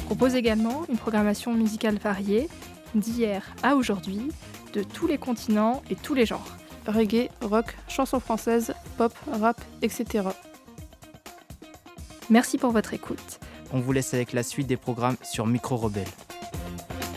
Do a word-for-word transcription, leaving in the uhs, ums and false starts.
propose également une programmation musicale variée, d'hier à aujourd'hui, de tous les continents et tous les genres. Reggae, rock, chansons françaises, pop, rap, et cetera. Merci pour votre écoute. On vous laisse avec la suite des programmes sur Micro Rebelle.